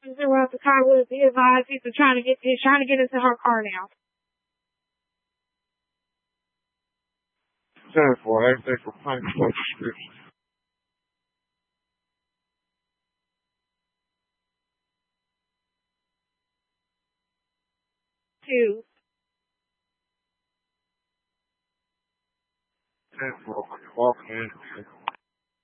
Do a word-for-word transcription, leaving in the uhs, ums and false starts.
around the car with be advised he's trying to get he's trying to get into her car now. ten four, everything for playing subscription. Two. ten four, walking in.